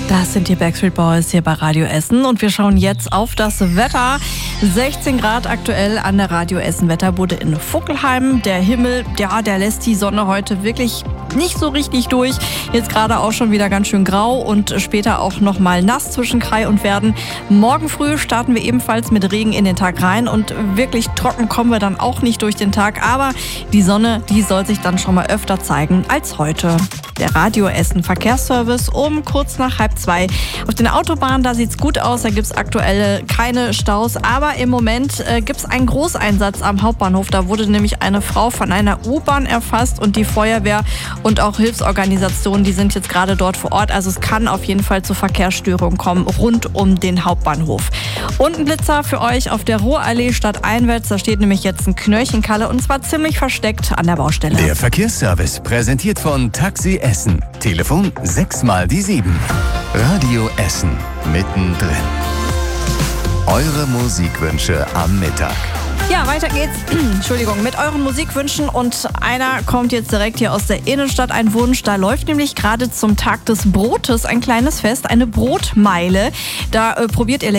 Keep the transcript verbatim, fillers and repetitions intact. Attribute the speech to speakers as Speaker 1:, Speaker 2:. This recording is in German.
Speaker 1: Das sind die Backstreet Boys hier bei Radio Essen und wir schauen jetzt auf das Wetter. sechzehn Grad aktuell an der Radio Essen Wetterbude in Vogtelheim. Der Himmel, ja, der lässt die Sonne heute wirklich nicht so richtig durch. Jetzt gerade auch schon wieder ganz schön grau und später auch noch mal nass zwischen Krai und Werden. Morgen früh starten wir ebenfalls mit Regen in den Tag rein und wirklich trocken kommen wir dann auch nicht durch den Tag. Aber die Sonne, die soll sich dann schon mal öfter zeigen als heute. Der Radio Essen Verkehrsservice um kurz nach halb zwei. Auf den Autobahnen, da sieht's gut aus, da gibt's aktuell keine Staus, aber im Moment äh, gibt's einen Großeinsatz am Hauptbahnhof. Da wurde nämlich eine Frau von einer U-Bahn erfasst und die Feuerwehr und auch Hilfsorganisationen, die sind jetzt gerade dort vor Ort. Also es kann auf jeden Fall zu Verkehrsstörungen kommen rund um den Hauptbahnhof. Und ein Blitzer für euch auf der Ruhrallee stadteinwärts. Da steht nämlich jetzt ein Knöllchenkalle und zwar ziemlich versteckt an der Baustelle.
Speaker 2: Der Verkehrsservice präsentiert von Taxi Essen. Telefon sechs mal die sieben. Radio Essen. Mittendrin. Eure Musikwünsche am Mittag.
Speaker 1: Ja, weiter geht's. Entschuldigung, mit euren Musikwünschen und einer kommt jetzt direkt hier aus der Innenstadt, ein Wunsch. Da läuft nämlich gerade zum Tag des Brotes ein kleines Fest, eine Brotmeile. Da äh, probiert ihr